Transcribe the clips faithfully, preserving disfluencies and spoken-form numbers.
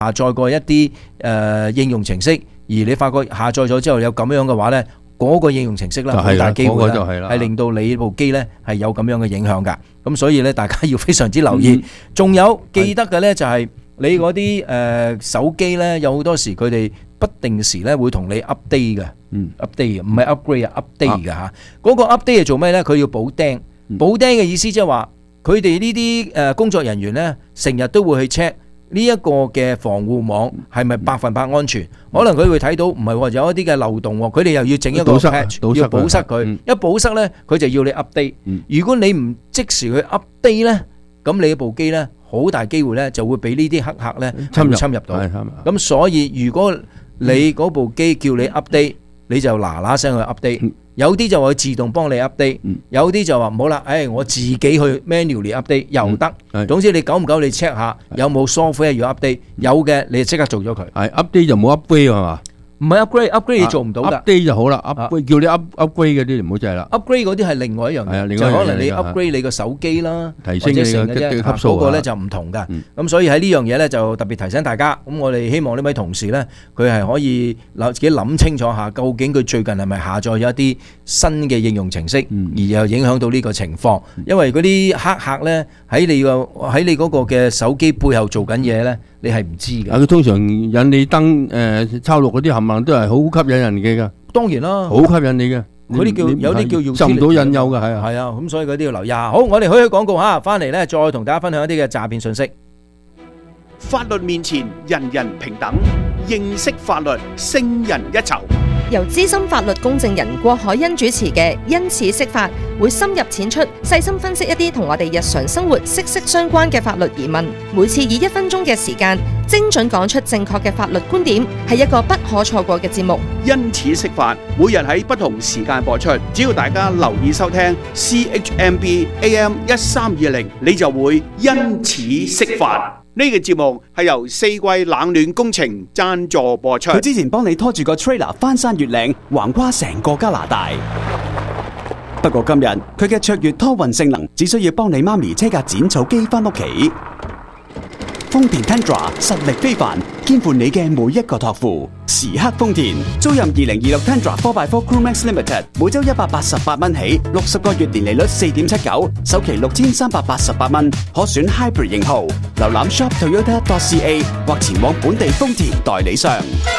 下載過一啲誒、呃、應用程式，而你發覺下載咗之後有咁樣嘅話咧，嗰、那個應用程式咧好大機會咧係令到你部機咧係有咁樣嘅影響㗎。咁所以咧大家要非常之留意。仲、嗯、有記得嘅咧就係你嗰啲誒手機咧，有好多時佢哋不定時咧會同你 update 嘅、嗯、，update 唔係 upgrade 啊 ，update 嘅嚇。嗰、那個 update 係做咩咧？佢要補釘，補釘嘅意思即係話佢哋呢啲誒工作人員咧，成日都會去 check 呢一個嘅防護網係咪百分百安全？可能佢會睇到唔係喎，有一啲嘅漏洞喎，佢哋又要整一個 patch， 要補塞佢。一補塞咧，佢就要你 update。如果你唔即時去 update 咧，咁你部機咧好大機會咧就會俾呢啲黑客咧侵入侵入到。咁所以如果你嗰部機叫你 update，你就嗱嗱聲去 update。有啲就會自動幫你 update，有啲就話唔好啦，誒我自己去 manually update 又得。總之你久唔久你 check 下有冇 software 要 update， 有嘅你就即刻做咗佢。 係 update 就冇 upgrade 係嘛？ 唔係 upgrade，upgrade 你做唔到㗎。 update 就好啦，upgrade 叫你 up upgrade 嗰啲唔好制啦。 upgrade 嗰啲係另外一樣嘢，就可能你 upgrade 你個手機啦， 提升你嘅級數嗰個咧就唔同㗎。咁所以喺呢樣嘢咧就特別提醒大家。咁我哋希望呢位同事咧，佢係可以諗自己諗清楚下，究竟佢最近係咪下載咗一啲新嘅應用程式，而又影響到呢個情況。因為嗰啲黑客咧喺你個喺你嗰個嘅手機背後做緊嘢咧，你係唔知嘅。 佢通常引你登誒抄錄嗰啲冚唪唥都係好吸引人嘅㗎。 當然啦， 好吸引你嘅。 嗰啲叫有啲叫要受唔到引誘嘅，係啊， 係啊，咁所以嗰啲要留意下。好，我哋去去廣告嚇，翻嚟咧再同大家分享一啲嘅詐騙信息。 法律面前人人平等，認識法律勝人一籌。 由資深法律公證人郭海欣主持嘅《因此釋法》，會深入淺出，細心分析一啲同我哋日常生活息息相關嘅法律疑問。每次以一分鐘嘅時間，精準講出正確嘅法律觀點，係一個不可錯過嘅節目。 因此釋法，每日喺不同時間播出，只要大家留意收聽 C H M B A M 一三二零，你就會因此釋法。呢個節目係由四季冷暖工程贊助播出。 佢之前幫你拖住個 trailer 翻山越嶺，橫跨成個加拿大。不過今日佢嘅卓越拖運性能，只需要幫你媽咪車架剪草機翻屋企。豐田 Tundra 實力非凡，肩負你嘅每一個託付。時刻豐田，租任二零二六 Tundra 四 by 四 Crewmax Limited， 每周一百八十八蚊起，六十個月年利率四點七九，首期六千三百八十八蚊，可選 Hybrid 型號。瀏覽 shop toyota dot c a 或前往本地豐田代理商。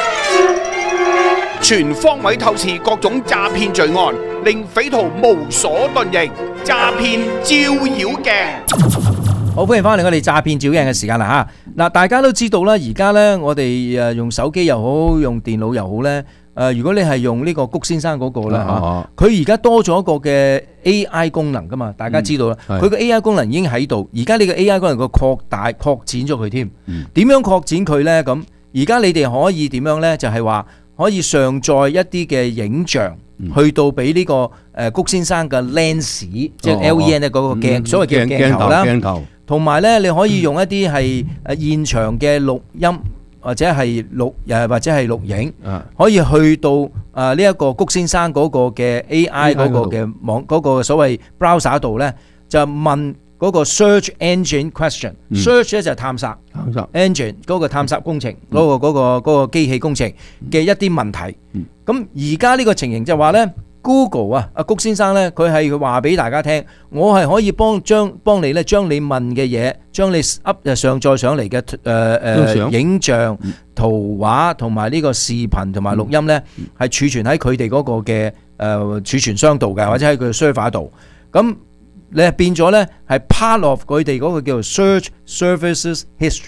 全方位透視各種詐騙罪案，令匪徒無所遁形。詐騙照妖鏡。 好，歡迎翻嚟我哋詐騙照鏡嘅時間啦嚇！嗱，大家都知道啦，而家咧我哋誒用手機又好，用電腦又好咧，誒如果你係用呢個谷先生嗰個啦嚇，佢而家多咗一個嘅 A I 功能噶嘛，大家知道啦，佢個 A I 功能已經喺度，而家呢個 A I 功能個擴大擴展咗佢添，點樣擴展佢咧？咁而家你哋可以點樣咧？就係話可以上載一啲嘅影像。去到俾呢個誒谷先生嘅 lens，即係 L E N 咧嗰個鏡，所謂嘅鏡頭啦。鏡頭同埋咧，你可以用一啲係誒現場嘅錄音或者係錄誒或者係錄影，可以去到啊呢一個谷先生嗰個嘅 A I 嗰個嘅網嗰個所謂 browser 度咧，就問嗰個 search engine question，search 咧就係探索，engine 嗰個探索工程嗰個嗰個嗰個機器工程嘅一啲問題。咁而家呢個情形就話咧 ，Google 啊，阿谷先生咧，佢係話俾大家聽，我係可以幫將幫你咧，將你問嘅嘢，將你 up 上載上嚟嘅誒誒影像、圖畫同埋呢個視頻同埋錄音咧，係儲存喺佢哋嗰個嘅誒儲存箱度嘅，或者喺佢嘅 server 度。咁你係變咗咧，係 part of 佢哋嗰個叫做 search services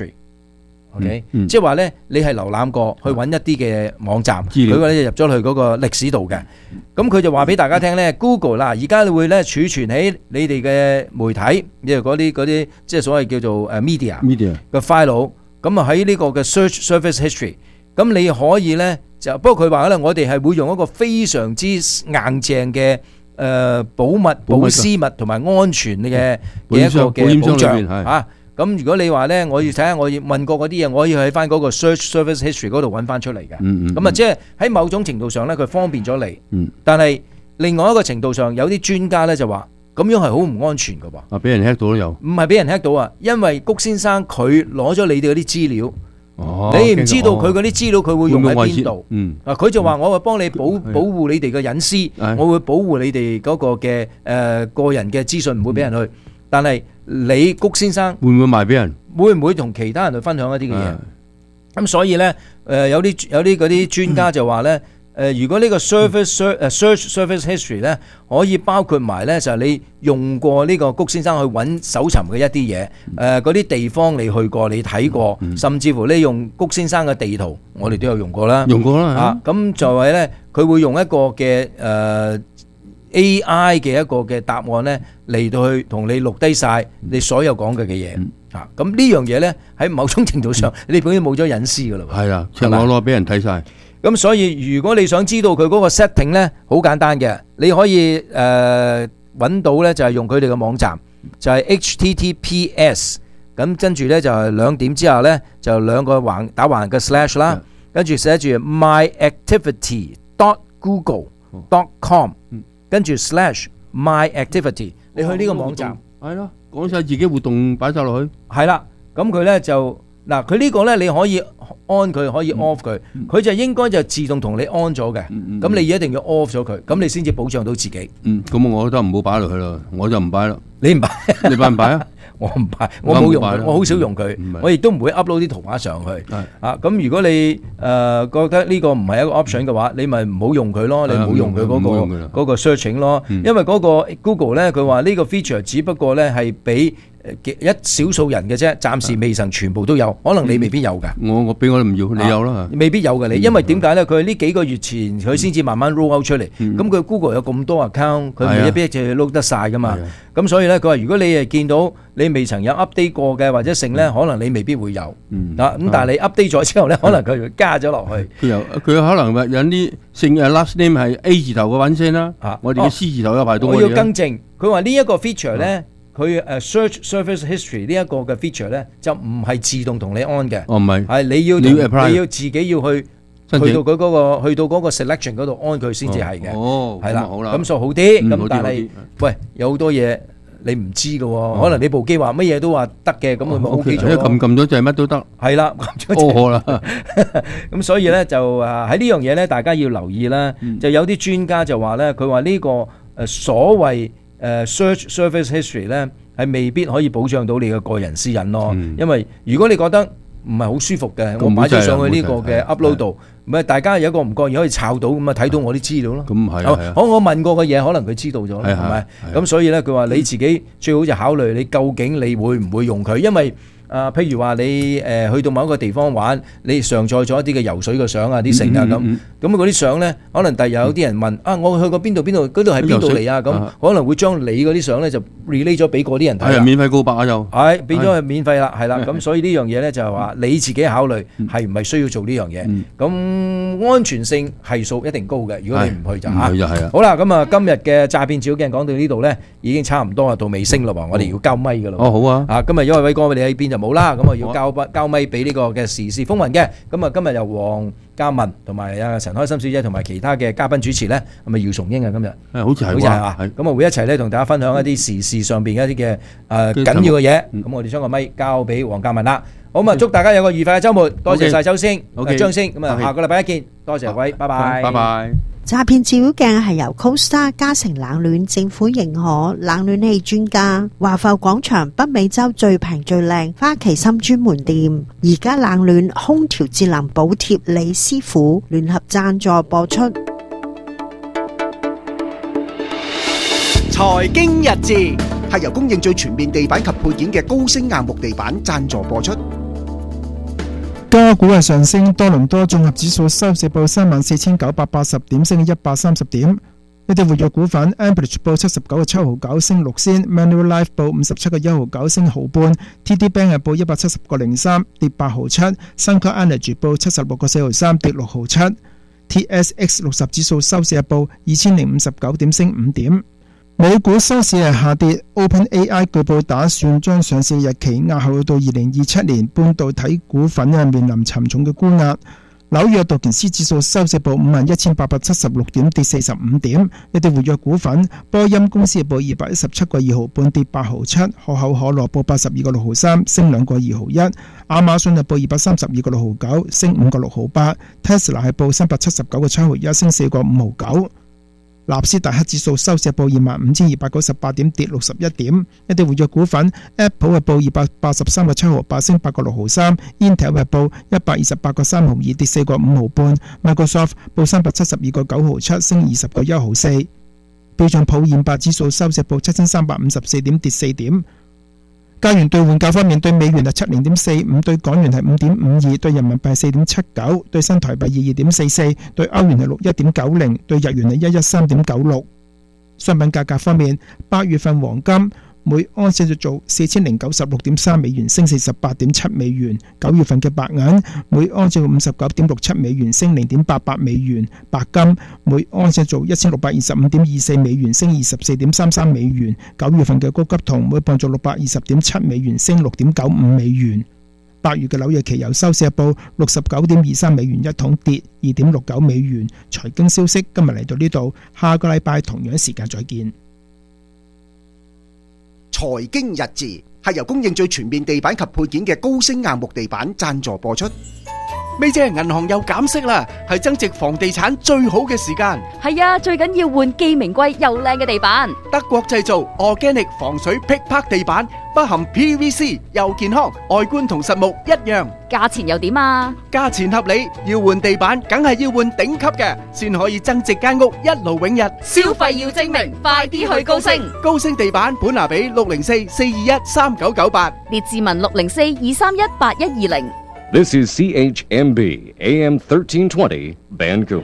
history。OK，即係話咧，你係瀏覽過去揾一啲嘅網站，佢個咧入咗去嗰個歷史度嘅。咁佢就話俾大家聽咧 ，Google 嗱，而家會咧儲存喺你哋嘅媒體，即係嗰啲嗰啲即係所謂叫做誒 media 嘅 file。咁啊喺呢個嘅 search service history，咁你可以咧就不過佢話咧，我哋係會用一個非常之硬淨嘅誒保密、保私密同埋安全嘅嘅一個嘅保障嚇。咁如果你話咧，我要睇下我要問過嗰啲嘢，我可以喺翻嗰個 search service history 嗰度揾翻出嚟嘅。咁啊，即係喺某種程度上咧，佢方便咗你。嗯、但係另外一個程度上，有啲專家咧就話，咁樣係好唔安全㗎喎。 啊，俾人 hack 到都有。 唔係俾人 hack 到啊，因為谷先生佢攞咗你哋嗰啲資料， 哦你唔知道佢嗰啲資料佢會用喺邊度。 嗯， 啊，佢就話我會幫你保保護你哋嘅隱私， 係我會保護你哋嗰個嘅誒個人嘅資訊唔會俾人去。但係你谷先生會唔會賣俾人？ 會唔會同其他人去分享一啲嘅嘢？ 係咁所以咧，誒有啲有啲嗰啲專家就話咧，誒如果呢個 service search 誒 search service history 咧，可以包括埋咧就係你用過呢個谷先生去揾搜尋嘅一啲嘢，誒嗰啲地方你去過，你睇過，甚至乎你用谷先生嘅地圖，我哋都有用過啦， 用過啦， 啊咁就係咧，佢會用一個嘅誒 A I 嘅一個嘅答案咧嚟到去同你錄低晒你所有講嘅嘅嘢。啊，咁呢樣嘢咧喺某種程度上，你本身冇咗隱私噶啦。 係啦，赤裸裸俾人睇晒。 咁所以如果你想知道佢嗰個 setting 咧，好簡單嘅，你可以誒揾到咧就係用佢哋嘅網站，就係 H T T P S， 咁跟住咧就係兩點之後咧就兩個橫打橫嘅 slash 啦，跟住寫住 my activity dot google dot com， 跟住 slash my activity， 你去呢個網站。 係咯，講晒自己活動擺晒落去。 係啦，咁佢咧就嗱，佢呢個咧你可以 on 佢，可以 off 佢，佢就應該就自動同你 on 咗嘅。咁你一定要 off 咗佢，咁你先至保障到自己。 嗯，咁我覺得唔好擺落去咯，我就唔擺啦。 你唔擺， 你擺唔擺啊？ 我唔擺，我冇用佢，我好少用佢，我亦都唔會 upload 啲圖畫上去。啊，咁如果你誒覺得呢個唔係一個 option 嘅話，你咪唔好用佢咯，你唔好用佢嗰個嗰個 searching 咯，因為嗰個 Google 咧，佢話呢個 feature 只不過咧係俾一少數人嘅啫，暫時未曾全部都有，可能你未必有㗎。 我我俾我都唔要，你有啦。 未必有嘅你，因為點解咧？佢呢幾個月前佢先至慢慢 roll out 出嚟，咁佢 Google 有咁多 account，佢未必一隻撈得晒㗎嘛。咁所以咧，佢話如果你係見到你未曾有 update 過嘅或者剩咧，可能你未必會有。啊，咁但係你 update 咗之後咧，可能佢會加咗落去。 佢有佢可能有啲姓誒 last name 係 A 字頭嘅揾先啦。我哋嘅 C 字頭有排到我哋。 我要更正，佢話呢一個 feature 咧。佢誒 search service history 呢一個嘅 feature 咧，就唔係自動同你 on 嘅。 哦，唔係， 係你要你要自己要去去到佢嗰個去到嗰個 selection 嗰度 on 佢先至係嘅。哦，係啦，好啦，咁就好啲。咁但係，喂，有好多嘢你唔知嘅喎，可能你部機話乜嘢都話得嘅，咁佢咪 OK 咗。 撳撳咗掣乜都得。係啦，撳咗掣。哦啦。咁所以咧就誒喺呢樣嘢咧，大家要留意啦。就有啲專家就話咧，佢話呢個誒所謂誒 search service history 咧係未必可以保障到你嘅個人私隱咯，嗯、因為如果你覺得唔係好舒服嘅，我擺咗上去呢個嘅 upload 度，咪大家有一個唔覺意可以抄到，咁啊睇到我啲資料咯。咁係，好我問過嘅嘢，可能佢知道咗，係咪？咁所以咧，佢話你自己最好就考慮你究竟你會唔會用佢，因為。啊，譬如話你誒去到某一個地方玩，你上載咗一啲嘅游水嘅相啊、啲成啊咁，咁嗰啲相咧，可能第日有啲人問啊，我去過邊度邊度，嗰度係邊度嚟啊？咁可能會將你嗰啲相咧就 relay 咗俾嗰啲人睇。係免費告白啊又。係變咗係免費啦，係啦，咁所以呢樣嘢咧就係話你自己考慮係唔係需要做呢樣嘢。咁安全性係數一定高嘅，如果你唔去就嚇。唔去就係啊。好啦，咁啊今日嘅詐騙照鏡講到呢度咧，已經差唔多啊，到尾聲啦喎，我哋要交咪㗎啦。哦，好啊。啊，今日因為偉哥你喺邊就冇啦，咁啊要交筆交咪俾呢個嘅時事風雲嘅，咁啊今日由黃嘉文同埋啊陳開心小姐同埋其他嘅嘉賓主持咧，係咪姚崇英啊今日？誒，好似係，好似係嘛，咁啊會一齊咧同大家分享一啲時事上邊一啲嘅誒緊要嘅嘢，咁我哋將個咪交俾黃嘉文啦。好啊，祝大家有個愉快嘅週末，多謝曬周星、張星，咁啊下個禮拜一見，多謝各位，拜拜，拜拜。 詐騙照鏡係由 CoStar 嘉誠冷暖政府認可冷暖氣專家華埠廣場北美洲最平最靚花旗參專門店，而家冷暖空調節能補貼李師傅聯合贊助播出。 財經日誌係由供應最全面地板及配件嘅高升硬木地板贊助播出。 加股係上升，多倫多綜合指數收市報三萬四千九百八十點，升一百三十點。一啲活躍股份 Amplitude 報七十九個七毫九，升六仙 Manulife 報五十七個一毫九，升毫半 T D Bank 係報一百七十個零三，跌八毫七 Suncor Energy 報七十六個四毫三，跌六毫七 T S X 六十指數收市係報二千零五十九點，升五點。美股收市係下跌 ，OpenAI 據報打算將上市日期押後到二零二七年，半導體股份係面臨沉重嘅沽壓。 紐約道瓊斯指數收市報五萬一千八百七十六點，跌四十五點。一啲活躍股份，波音公司報二百一十七個二毫半，跌八毫七；可口可樂報八十二個六毫三，升兩個二毫一；亞馬遜係報二百三十二個六毫九，升五個六毫八；Tesla 係報三百七十九個七毫一，升四個五毫九。納斯達克指數收市報二萬五千二百九十八點，跌六十一點。一啲活躍股份 ，Apple 係報二百八十三個七毫八，升八個六毫三 ；Intel 係報一百二十八個三毫二，跌四個五毫半 ；Microsoft 報三百七十二個九毫七，升二十個一毫四。標準普爾五百指數收市報七千三百五十四點，跌四點。加元兌換價方面，對美元係七零點四五，對港元係五點五二，對人民幣係四點七九，對新台幣二二點四四，對歐元係六一點九零，對日元係一一三點九六。商品價格方面，八月份黃金每盎司就做四千零九十六點三美元，升四十八點七美元。九月份嘅白銀每盎司做五十九點六七美元，升零點八八美元。白金每盎司做一千六百二十五點二四美元，升二十四點三三美元。九月份嘅高級銅每磅做六百二十點七美元，升六點九五美元。八月嘅紐約期油收市報六十九點二三美元一桶，跌二點六九美元。財經消息今日嚟到呢度，下個禮拜同樣時間再見。 財經日誌係由供應最全面地板及配件嘅高升硬木地板贊助播出。 咪姐，銀行又減息啦，係增值房地產最好嘅時間。 係啊，最緊要換既名貴又靚嘅地板。 德國製造 Organic 防水劈拍地板，不含 P V C， 又健康，外觀同實木一樣。 價錢又點啊？ 價錢合理，要換地板梗係要換頂級嘅，先可以增值間屋一勞永逸。 消費要精明，快啲去高升。 高升地板本拿比六零四四二一三九九八， 列治文六零四二三一八一二零。 This is C H M B A M thirteen twenty Vancouver。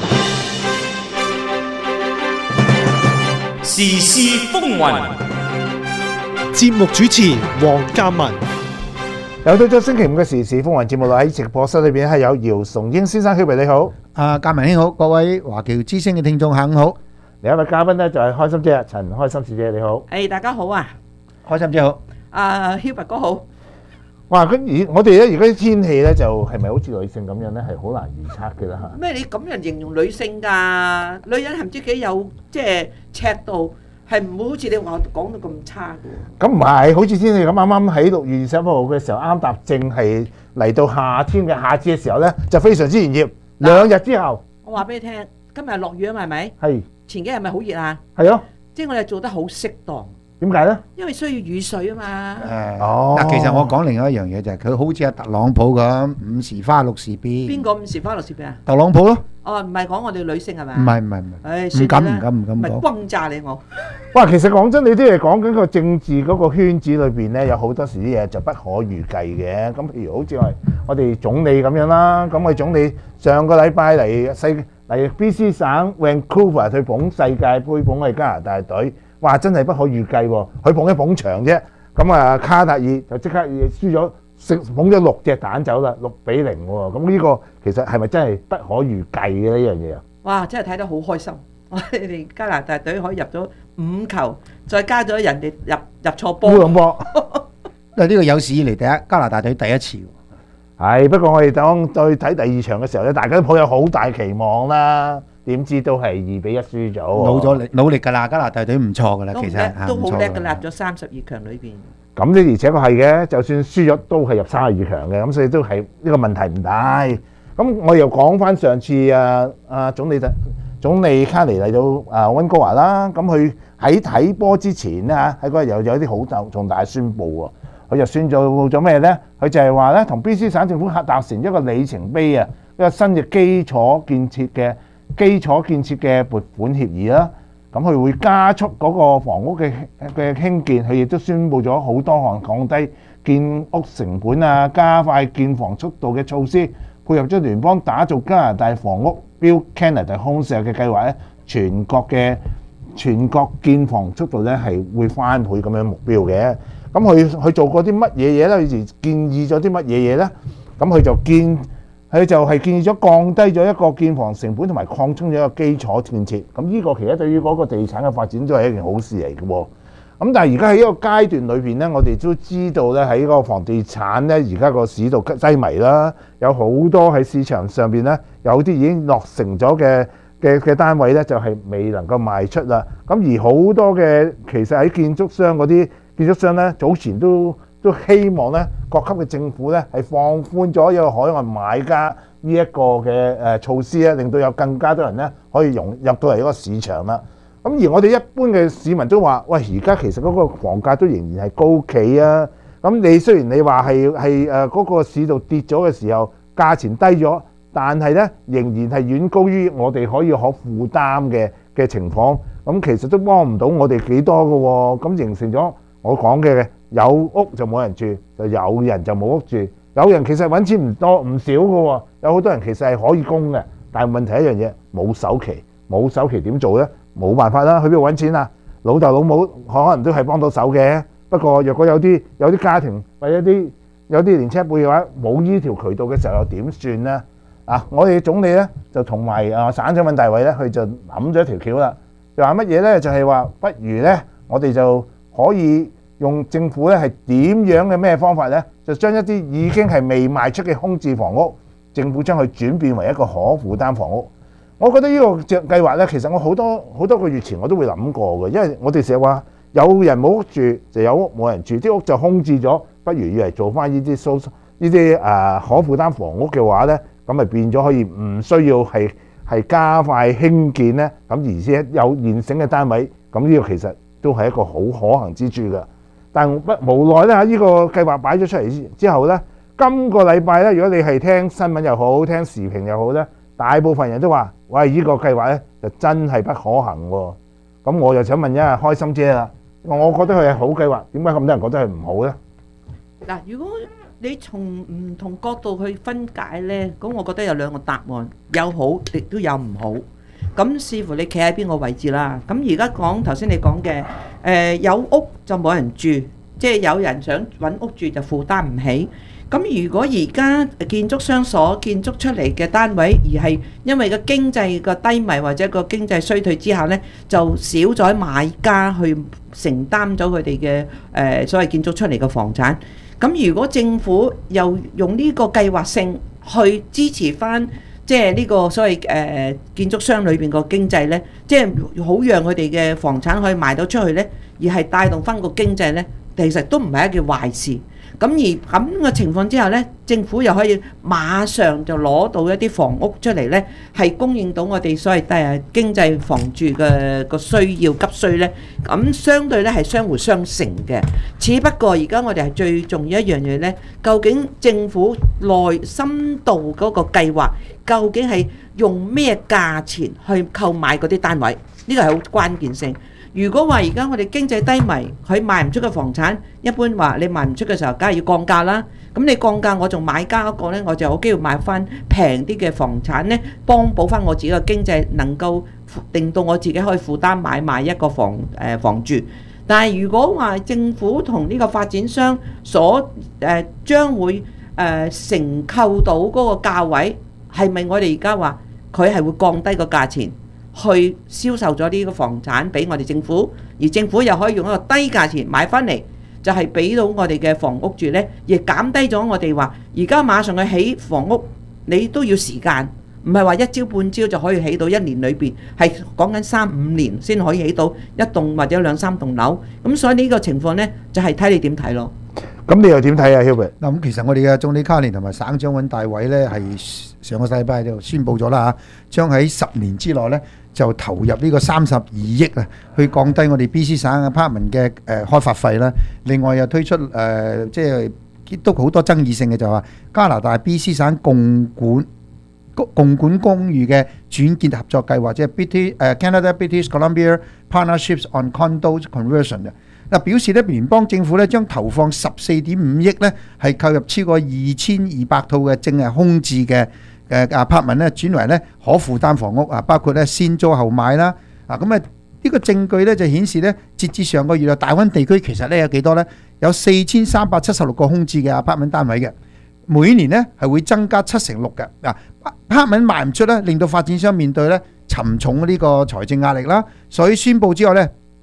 時事風雲， 節目主持黃嘉文。 又到咗星期五嘅時事風雲節目啦，喺直播室裏邊係有姚崇英先生，曉薇你好， 啊嘉文兄好，各位華僑之聲嘅聽眾下午好。 另一位嘉賓呢就係開心姐陳開心小姐，你好。 誒大家好啊， 開心姐好。 啊曉拔哥好。 哇！咁而我哋咧，而家啲天氣咧，就係咪好似女性咁樣咧，係好難預測嘅啦嚇。 咩？你咁樣形容女性㗎？女人係唔知幾有即係尺度，係唔會好似你話講到咁差嘅。 咁唔係，好似天氣咁，啱啱喺六月二十一號嘅時候，啱踏正係嚟到夏天嘅夏至嘅時候咧，就非常之炎熱。兩日之後， 我話俾你聽，今日落雨啊嘛，係咪？ 係。 前幾日咪好熱啊？ 係咯。 即係我哋做得好適當。 點解咧？ 因為需要雨水啊嘛。 誒，嗱，其實我講另外一樣嘢就係佢好似阿特朗普咁五時花六時變。邊個五時花六時變啊？ 特朗普咯。 哦，唔係講我哋女性係咪？ 唔係唔係唔係。唔敢唔敢唔敢講。 咪轟炸你我。 哇，其實講真，你都係講緊個政治嗰個圈子裏邊咧，有好多時啲嘢就不可預計嘅。咁譬如好似我我哋總理咁樣啦，咁我總理上個禮拜嚟世嚟 B C 省 Vancouver 去捧世界盃，捧我哋加拿大隊。哇！真係不可預計喎，佢捧一捧場啫，咁啊卡塔爾就即刻輸咗，食捧咗六隻蛋走啦，六比零喎。咁呢個其實係咪真係不可預計嘅呢樣嘢啊？ 哇！真係睇得好開心，我哋加拿大隊可以入咗五球，再加咗人哋入入錯波。 烏龍波， 呢個有史以嚟第一加拿大隊第一次。 係不過我哋當再睇第二場嘅時候咧，大家都抱有好大期望啦。點知都係二比一輸咗。 努咗力，努力㗎啦！加拿大隊唔錯㗎啦，其實都好叻㗎，入咗三十二強裏邊。 咁咧，而且確係嘅，就算輸咗都係入三十二強嘅，咁所以都係呢個問題唔大。咁我又講翻上次啊啊總理總理卡尼嚟到啊溫哥華啦，咁佢喺睇波之前咧嚇，喺嗰日又有啲好重重大宣佈喎。佢就宣佈咗咩咧？佢就係話咧，同 B C 省政府達成一個里程碑啊，一個新嘅基礎建設嘅。基礎建設嘅撥款協議啦，咁佢會加速嗰個房屋嘅嘅興建，佢亦都宣布咗好多項降低建屋成本啊、加快建房速度嘅措施，配合咗聯邦打造加拿大房屋 Build Canada Homes 嘅計劃咧，全國嘅全國建房速度咧係會翻倍咁樣目標嘅。咁佢佢做過啲乜嘢嘢咧？佢建議咗啲乜嘢嘢咧？咁佢就建。佢就係建議咗降低咗一個建房成本同埋擴充咗一個基礎建設，咁呢個其實對於嗰個地產嘅發展都係一件好事嚟嘅喎。 咁但係而家喺呢個階段裏邊咧，我哋都知道咧喺個房地產咧，而家個市道低迷啦，有好多喺市場上邊咧，有啲已經落成咗嘅嘅嘅單位咧，就係未能夠賣出啦。咁而好多嘅其實喺建築商嗰啲建築商咧，早前都都希望咧各級嘅政府咧係放寬咗一個海外買家呢一個嘅誒措施咧，令到有更加多人咧可以融入到嚟呢個市場啦。咁而我哋一般嘅市民都話：喂，而家其實嗰個房價都仍然係高企啊！咁你雖然你話係係誒嗰個市道跌咗嘅時候，價錢低咗，但係咧仍然係遠高於我哋可以可負擔嘅嘅情況。咁其實都幫唔到我哋幾多嘅喎。咁形成咗我講嘅有屋就冇人住，就有人就冇屋住。有人其實揾錢唔多唔少嘅喎，有好多人其實係可以供嘅，但係問題一樣嘢，冇首期，冇首期點做咧？冇辦法啦，去邊度揾錢啊？老豆老母可能都係幫到手嘅，不過若果有啲有啲家庭或者啲有啲年青一輩嘅話，冇呢條渠道嘅時候又點算呢？啊！我哋總理咧就同埋啊省長尹大偉咧，佢就諗咗一條橋啦，就話乜嘢咧？就係話不如咧，我哋就可以用政府咧係點樣嘅咩方法咧，就將一啲已經係未賣出嘅空置房屋，政府將佢轉變為一個可負擔房屋。我覺得呢個計劃咧，其實我好多好多個月前我都會諗過嘅，因為我哋成日話有人冇屋住就有屋冇人住，啲屋就空置咗，不如要嚟做翻呢啲蘇呢啲誒可負擔房屋嘅話咧，咁咪變咗可以唔需要係係加快興建咧，咁而且有現成嘅單位，咁呢個其實都係一個好可行之處嘅。但不無奈咧嚇，呢個計劃擺咗出嚟之後咧，今個禮拜咧，如果你係聽新聞又好，聽時評又好咧，大部分人都話：喂，呢個計劃咧就真係不可行喎。咁我就想問一下開心姐啦，我覺得佢係好計劃，點解咁多人覺得佢唔好咧？ 嗱，如果你從唔同角度去分解咧，咁我覺得有兩個答案，有好亦都有唔好。咁視乎你企喺邊個位置啦。咁而家講頭先你講嘅，誒有屋就冇人住，即係有人想揾屋住就負擔唔起。咁如果而家建築商所建築出嚟嘅單位，而係因為個經濟個低迷或者個經濟衰退之下呢，就少咗買家去承擔咗佢哋嘅誒所謂建築出嚟嘅房產。咁如果政府又用呢個計劃性去支持翻，即係呢個所謂誒建築商裏邊個經濟呢，即係好讓佢哋嘅房產可以賣到出去呢，而係帶動翻個經濟呢，其實都唔係一件壞事。咁而咁嘅情況之下呢，政府又可以馬上就攞到一啲房屋出嚟呢，係供應到我哋所謂誒經濟房住嘅個需要急需呢。咁相對呢係相互相成嘅。只不過而家我哋係最重要一樣嘢呢，究竟政府內深度嗰個計劃，究竟係用咩價錢去購買嗰啲單位？呢個係好關鍵性。如果話而家我哋經濟低迷，佢賣唔出嘅房產，一般話你賣唔出嘅時候，梗係要降價啦。咁你降價，我做買家嗰個呢，我就有機會買翻平啲嘅房產呢，幫補翻我自己嘅經濟，能夠令到我自己可以負擔買賣一個房誒、呃、房住。但係如果話政府同呢個發展商所誒、呃、將會誒、呃、承購到嗰個價位，係咪我哋而家話佢係會降低個價錢？去銷售咗呢個房產俾我哋政府，而政府又可以用一個低價錢買翻嚟，就係俾到我哋嘅房屋住呢，亦減低咗我哋話而家馬上去起房屋，你都要時間，唔係話一朝半朝就可以起到，一年裏邊係講緊三五年先可以起到一棟或者兩三棟樓。咁所以呢個情況呢，就係睇你點睇咯。 咁你又點睇啊 Hubert？ 嗱，咁其實我哋嘅總理卡連同埋省長尹大偉咧，係上個禮拜就宣布咗啦嚇，將喺十年之內咧就投入呢個三十二億啊，去降低我哋 B C 省 apartment 嘅誒開發費啦。另外又推出誒，即係都好多爭議性嘅，就話加拿大 B C 省共管共管公寓嘅轉建合作計劃，即係 British 誒 Canada British Columbia Partnerships on Condo Conversion 嘅。嗱，表示咧聯邦政府咧將投放十四點五億咧，係購入超過二千二百套嘅正係空置嘅誒 apartment 咧，轉為咧可負擔房屋啊，包括咧先租後買啦。啊，咁啊呢個證據咧就顯示咧，截至上個月啊，大灣地區其實咧有幾多咧？有四千三百七十六個空置嘅 apartment 單位嘅，每年咧係會增加七成六嘅。嗱 apartment 賣唔出咧，令到發展商面對咧沉重呢個財政壓力啦。所以宣布之後咧，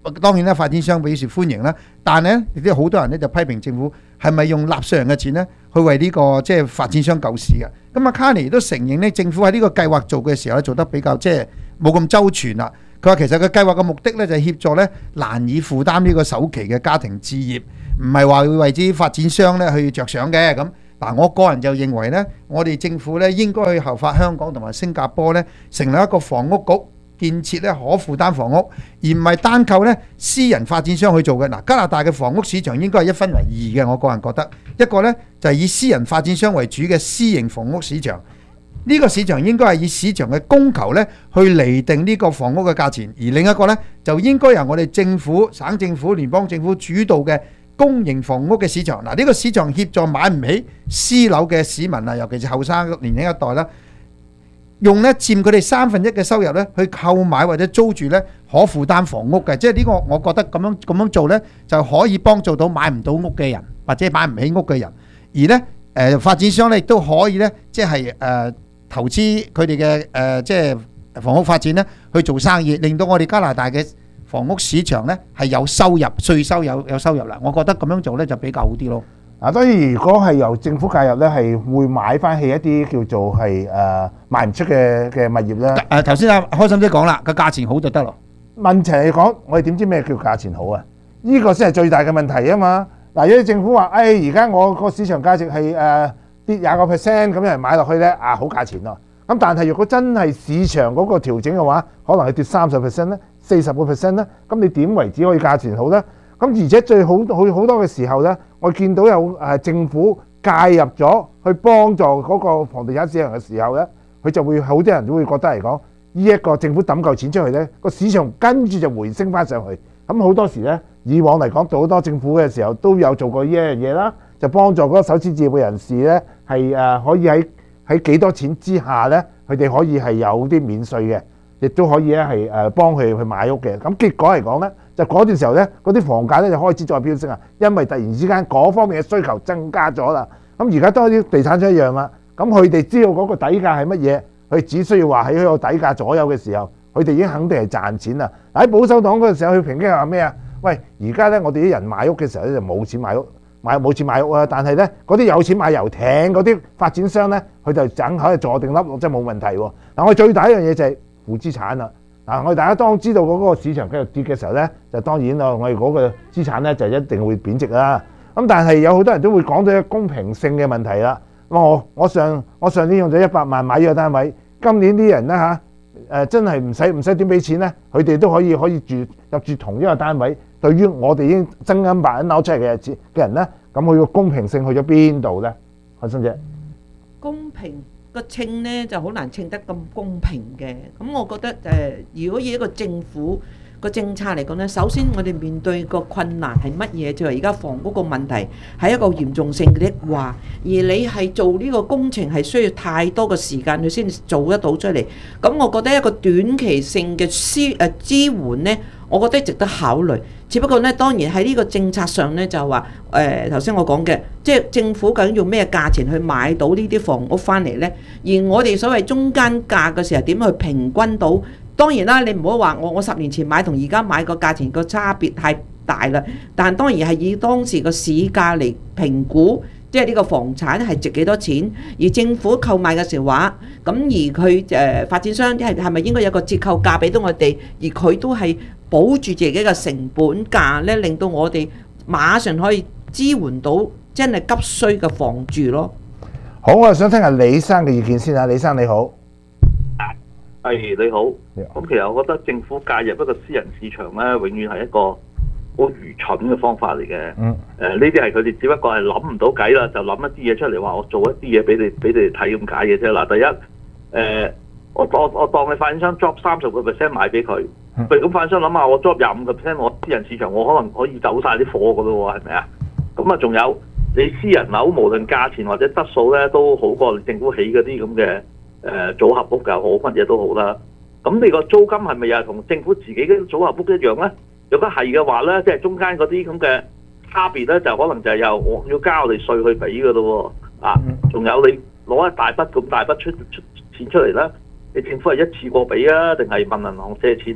當然啦，發展商表示歡迎啦，但係咧亦都好多人咧就批評政府係咪用納稅人嘅錢咧去為呢個即係發展商救市嘅。咁啊，卡尼都承認咧，政府喺呢個計劃做嘅時候咧做得比較即係冇咁周全啦。佢話其實個計劃嘅目的咧就係協助咧難以負擔呢個首期嘅家庭置業，唔係話會為啲發展商咧去着想嘅。咁嗱，我個人就認為咧，我哋政府咧應該去效法香港同埋新加坡咧，成立一個房屋局，建設咧可負擔房屋，而唔係單靠咧私人發展商去做嘅。嗱，加拿大嘅房屋市場應該係一分為二嘅，我個人覺得一個咧就係以私人發展商為主嘅私營房屋市場。呢個市場應該係以市場嘅供求咧去釐定呢個房屋嘅價錢，而另一個咧就應該由我哋政府、省政府、聯邦政府主導嘅公營房屋嘅市場。嗱，呢個市場協助買唔起私樓嘅市民啊，尤其是後生年輕一代啦，用咧佔佢哋三分一嘅收入咧去購買或者租住咧可負擔房屋嘅，即係呢個我覺得咁樣咁樣做咧就可以幫助到買唔到屋嘅人或者買唔起屋嘅人，而咧誒發展商咧亦都可以咧即係誒。投資佢哋嘅誒即係房屋發展咧，去做生意，令到我哋加拿大嘅房屋市場咧係有收入，稅收有有收入啦。我覺得咁樣做咧就比較好啲咯。 嗱，當然如果係由政府介入咧，係會買翻起一啲叫做係誒賣唔出嘅嘅物業咧。 誒頭先阿開心姐講啦，個價錢好就得咯。 問題嚟講，我哋點知咩叫價錢好啊？呢個先係最大嘅問題啊嘛。嗱，如果政府話誒而家我個市場價值係誒跌廿個 percent 咁有人買落去咧，啊好價錢咯。咁但係如果真係市場嗰個調整嘅話，可能係跌三十 percent 咧，四十個 percent 咧，咁你點為止可以價錢好咧？咁而且最好去好多嘅時候咧，我見到有誒政府介入咗去幫助嗰個房地產市場嘅時候咧，佢就會好多人都會覺得嚟講，呢一個政府抌夠錢出去咧，個市場跟住就回升翻上去。咁好多時咧，以往嚟講做好多政府嘅時候都有做過呢一樣嘢啦。就幫助嗰個首次置業嘅人士咧，係誒可以喺喺幾多錢之下咧，佢哋可以係有啲免稅嘅，亦都可以咧係誒幫佢去買屋嘅。咁結果嚟講咧，就嗰段時候咧，嗰啲房價咧就開始再飆升啊，因為突然之間嗰方面嘅需求增加咗啦。咁而家多啲地產商一樣啦，咁佢哋知道嗰個底價係乜嘢，佢只需要話喺個底價左右嘅時候，佢哋已經肯定係賺錢啦。喺保守黨嗰陣時候，佢平均話咩啊？喂，而家咧我哋啲人買屋嘅時候咧就冇錢買屋。買冇錢買屋啊！但係咧，嗰啲有錢買遊艇嗰啲發展商咧，佢就整可以坐定粒落，真係冇問題喎。嗱，我最大一樣嘢就係負資產啦。嗱，我哋大家當知道嗰個市場繼續跌嘅時候咧，就當然啦，我哋嗰個資產咧就一定會貶值啦。咁但係有好多人都會講到一個公平性嘅問題啦。我我上我上年用咗一百萬買呢個單位，今年啲人咧嚇誒真係唔使唔使點俾錢咧，佢哋都可以可以住入住同一個單位。對於我哋已經真金白銀攞出嚟嘅嘅人咧，咁佢個公平性去咗邊度咧？開心姐， 公平個稱咧就好難稱得咁公平嘅。咁我覺得誒，如果以一個政府個政策嚟講咧，首先我哋面對個困難係乜嘢？就係而家房屋個問題係一個嚴重性嘅話，而你係做呢個工程係需要太多嘅時間佢先做得到出嚟。咁我覺得一個短期性嘅支誒支援咧，我覺得值得考慮。只不過咧，當然喺呢個政策上咧，就話誒頭先我講嘅，即係政府究竟用咩價錢去買到呢啲房屋翻嚟咧？而我哋所謂中間價嘅時候點去平均到？當然啦，你唔好話我我十年前買同而家買個價錢個差別太大啦。但當然係以當時個市價嚟評估，即係呢個房產係值幾多錢。而政府購買嘅時候話，咁而佢誒、呃、發展商係係咪應該有個折扣價俾到我哋？而佢都係保住自己嘅成本價咧，令到我哋馬上可以支援到真係急需嘅房住咯。 好，我想聽下李生嘅意見先啊，李生你好。 係你好，咁其實我覺得政府介入一個私人市場咧，永遠係一個好愚蠢嘅方法嚟嘅。嗯。誒，呢啲係佢哋只不過係諗唔到計啦，就諗一啲嘢出嚟話我做一啲嘢俾你俾你哋睇咁解嘅啫。嗱，第一，誒、呃，我我我當你發展商 drop 三十個 percent 賣俾佢，譬如咁發展商諗下，我 drop 廿五個 percent，我私人市場我可能可以走晒啲貨噶咯喎，係咪啊？咁啊，仲有你私人樓無論價錢或者質素咧，都好過政府起嗰啲咁嘅。誒組合屋又好，乜嘢都好啦。咁你個租金係咪又係同政府自己嘅組合屋一樣咧？如果係嘅話咧，即係中間嗰啲咁嘅差別咧，就可能就係又我要交我哋稅去俾嘅咯喎。啊，仲有你攞一大筆咁大筆出出錢出嚟啦，你政府係一次過俾啊，定係問銀行借錢咧？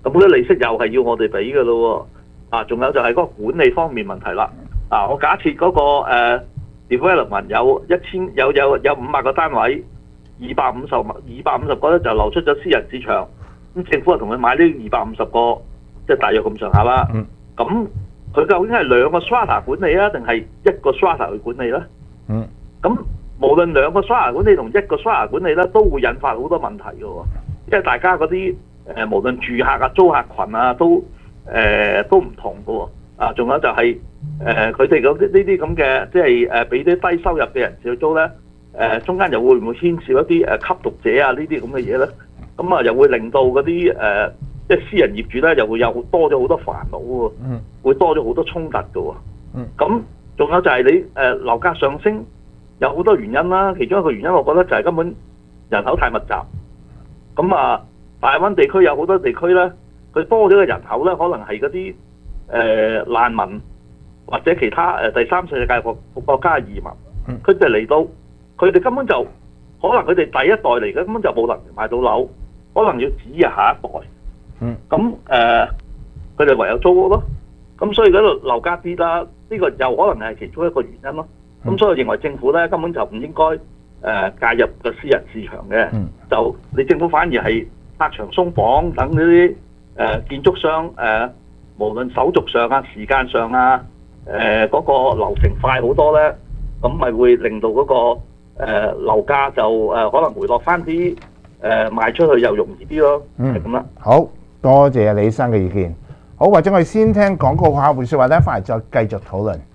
咁嗰啲利息又係要我哋俾嘅咯喎。啊，仲有就係嗰個管理方面問題啦。啊，我假設嗰、那個、呃、development 有一千有有有五百個單位，二百五十二百五十個咧就流出咗私人市場，咁政府就同佢買呢二百五十個，即係大約咁上下啦。咁、嗯佢究竟係兩個 strata 管理啊，定係一個 strata 去管理咧？ 嗯。 咁無論兩個 strata 管理同一個 strata 管理咧，都會引發好多問題嘅喎。因為大家嗰啲誒無論住客啊、租客群啊，都誒、呃、都唔同嘅喎。啊，仲有就係誒佢哋嗰啲呢啲咁嘅，即係誒俾啲低收入嘅人士去租咧，誒、呃、中間又會唔會牽涉一啲誒吸毒者啊呢啲咁嘅嘢咧？咁啊又會令到嗰啲誒即係私人業主咧，又會有多咗好多煩惱喎。嗯。會多咗好多衝突嘅喎。嗯。咁仲有就係你誒、呃、樓價上升有好多原因啦，其中一個原因我覺得就係根本人口太密集。咁啊，大灣地區有好多地區咧，佢多咗嘅人口咧，可能係嗰啲誒難民或者其他誒、呃、第三世界國國家移民。佢哋嚟到，佢哋根本就可能佢哋第一代嚟嘅根本就冇能力買到樓，可能要指日下一代。嗯。咁誒，佢、呃、哋唯有租屋咯。咁所以嗰度樓價跌啦，呢、這個又可能係其中一個原因咯。咁、嗯、所以我認為政府咧根本就唔應該誒、呃、介入個私人市場嘅、嗯，就你政府反而係拆牆鬆綁，等呢啲誒建築商誒、呃、無論手續上啊、時間上啊、誒、呃、嗰、那個流程快好多咧，咁咪會令到嗰、那個誒、呃、樓價就誒、呃、可能回落翻啲，誒、呃、賣出去又容易啲咯，係咁啦。 好多謝李生嘅意見。好，或者我哋先聽廣告下回說話咧，翻嚟再繼續討論。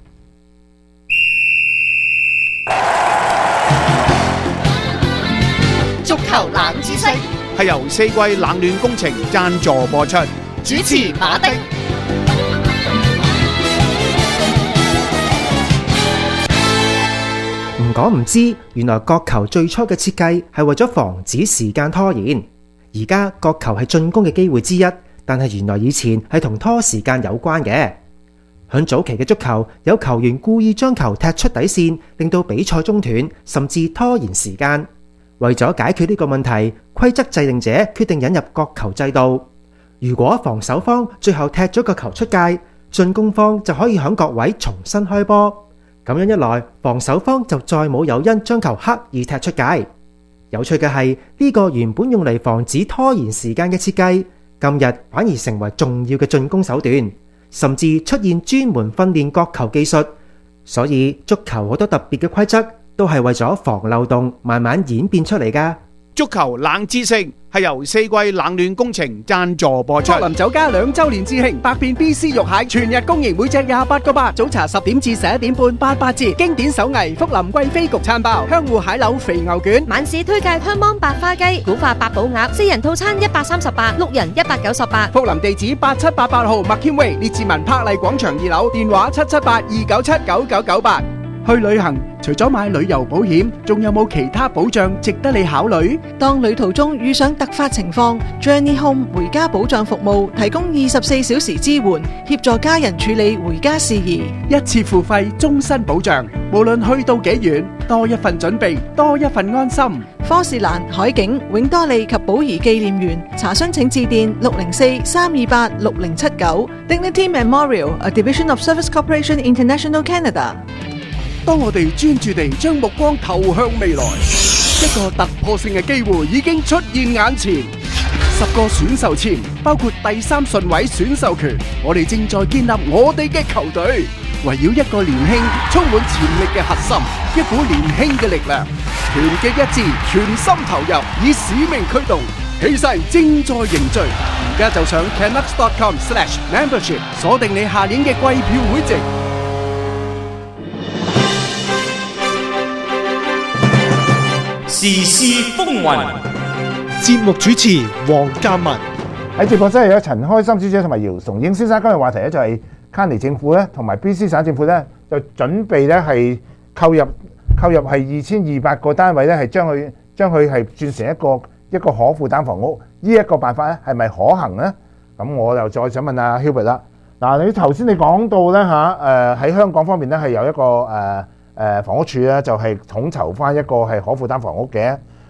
足球冷知識係由四季冷暖工程贊助播出， 主持馬丁。 唔講唔知，原來角球最初嘅設計係為咗防止時間拖延。而家角球係進攻嘅機會之一。但係原來以前係同拖時間有關嘅。響早期嘅足球，有球員故意將球踢出底線，令到比賽中斷，甚至拖延時間。為咗解決呢個問題，規則制定者決定引入角球制度。如果防守方最後踢咗個球出界，進攻方就可以響角位重新開波。咁樣一來，防守方就再冇誘因將球刻意踢出界。有趣嘅係，呢個原本用嚟防止拖延時間嘅設計，今日反而成為重要嘅進攻手段，甚至出現專門訓練角球技術。所以足球好多特別嘅規則都係為咗防漏洞慢慢演變出嚟㗎。 足球冷知識係由四季冷暖工程贊助播出。 柏林酒家兩週年致慶，百變 B C 肉蟹全日供應，每隻廿八個八。早茶十點至十一點半，八八折。經典手藝福林貴妃焗餐包，香芋蟹柳肥牛卷。 晚市推介香芒白花雞、古法八寶鴨，四人套餐一百三十八，六人一百九十八。 福林地址八七八八號麥謙威列治文柏麗廣場二樓，電話七七八二九七九九九八。去旅行除咗買旅遊保險，仲有冇其他保障值得你考慮？ 當旅途中遇上突發情況， Journey Home 回家保障服務提供二十四小時支援，協助家人處理回家事宜。 一次付費，終身保障，無論去到幾遠，多一份準備，多一份安心。 科士蘭、海景、永多利及寶儀紀念園，查詢請致電六零四三二八六零七九。Dignity Memorial, a division of Service Corporation International Canada。 當我哋專注地將目光投向未來，一個突破性嘅機會已經出現眼前。十個選秀簽，包括第三順位選秀權，我哋正在建立我哋嘅球隊，圍繞一個年輕、充滿潛力嘅核心，一股年輕嘅力量，團結一致，全心投入，以使命驅動，氣勢正在凝聚。而家就上 canucks dot com slash membership 鎖定你下年嘅季票會籍。 時事風雲， 節目主持黃嘉文。 喺直播室有陳開心小姐同埋姚崇英先生。今日話題咧就係卡尼政府咧同埋 B C 省政府咧就準備咧係購入購入係二千二百個單位咧，係將佢將佢係轉成一個一個可負擔房屋。呢、這、一個辦法咧係咪可行咧？咁我又再想問下 Hubert 啦。嗱，你頭先你講到咧嚇誒喺香港方面咧係有一個誒。呃誒房屋署咧就係統籌翻一個係可負擔房屋嘅，